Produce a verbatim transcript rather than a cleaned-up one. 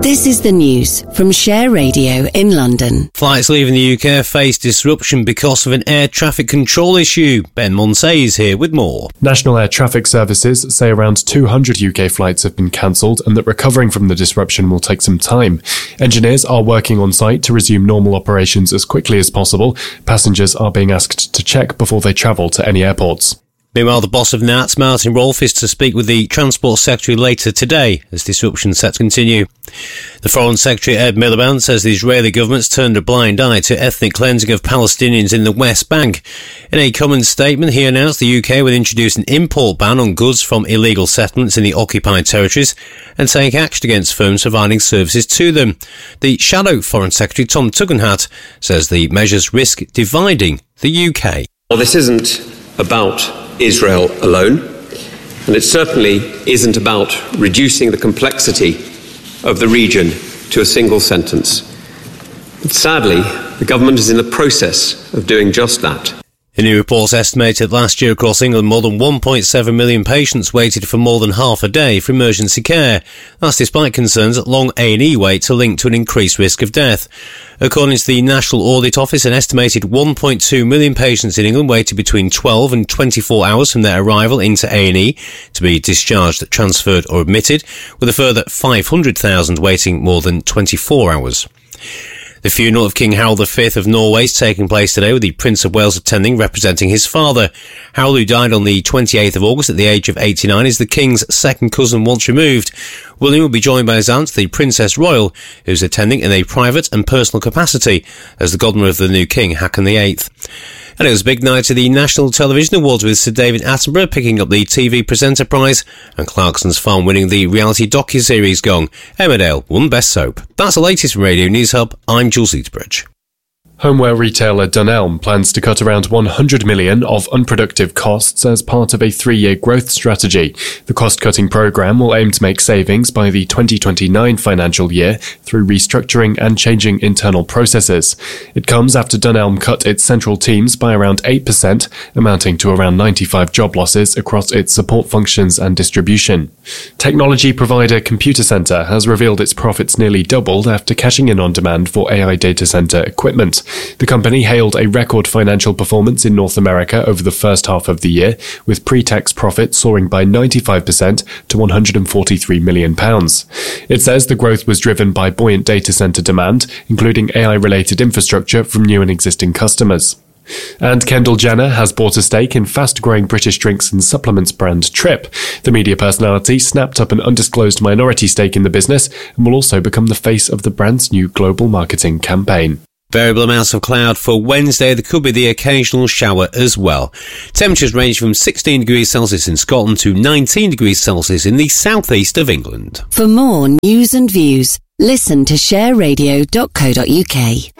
This is the news from Share Radio in London. Flights leaving the U K face disruption because of an air traffic control issue. Ben Munsey is here with more. National Air Traffic Services say around two hundred U K flights have been cancelled and that recovering from the disruption will take some time. Engineers are working on site to resume normal operations as quickly as possible. Passengers are being asked to check before they travel to any airports. Meanwhile, the boss of N A T S, Martin Rolfe, is to speak with the Transport Secretary later today as disruptions set to continue. The Foreign Secretary, Ed Miliband, says the Israeli government's turned a blind eye to ethnic cleansing of Palestinians in the West Bank. In a common statement, he announced the U K would introduce an import ban on goods from illegal settlements in the occupied territories and take action against firms providing services to them. The shadow Foreign Secretary, Tom Tugendhat, says the measures risk dividing the U K. Well, this isn't about Israel alone, and it certainly isn't about reducing the complexity of the region to a single sentence. But sadly, the government is in the process of doing just that. A new report estimated last year across England more than one point seven million patients waited for more than half a day for emergency care. That's despite concerns that long A and E waits are linked to an increased risk of death. According to the National Audit Office, an estimated one point two million patients in England waited between twelve and twenty-four hours from their arrival into A and E to be discharged, transferred or admitted, with a further five hundred thousand waiting more than twenty-four hours. The funeral of King Harold the Fifth of Norway is taking place today, with the Prince of Wales attending, representing his father. Harold, who died on the twenty-eighth of August at the age of eighty-nine, is the King's second cousin once removed. William will be joined by his aunt, the Princess Royal, who's attending in a private and personal capacity as the godmother of the new King, Haakon the Eighth. And it was a big night at the National Television Awards, with Sir David Attenborough picking up the T V Presenter Prize and Clarkson's Farm winning the reality docuseries Gong. Emmerdale won Best Soap. That's the latest from Radio News Hub. I'm Jules Eaterbridge. Homeware retailer Dunelm plans to cut around one hundred million dollars of unproductive costs as part of a three-year growth strategy. The cost-cutting programme will aim to make savings by the twenty twenty-nine financial year through restructuring and changing internal processes. It comes after Dunelm cut its central teams by around eight percent, amounting to around ninety-five job losses across its support functions and distribution. Technology provider Computacenter has revealed its profits nearly doubled after cashing in on demand for A I data center equipment. The company hailed a record financial performance in North America over the first half of the year, with pre-tax profit soaring by ninety-five percent to one hundred forty-three million pounds. It says the growth was driven by buoyant data center demand, including A I-related infrastructure from new and existing customers. And Kendall Jenner has bought a stake in fast-growing British drinks and supplements brand Trip. The media personality snapped up an undisclosed minority stake in the business and will also become the face of the brand's new global marketing campaign. Variable amounts of cloud for Wednesday. There could be the occasional shower as well. Temperatures range from sixteen degrees Celsius in Scotland to nineteen degrees Celsius in the southeast of England. For more news and views, listen to share radio dot co dot uk.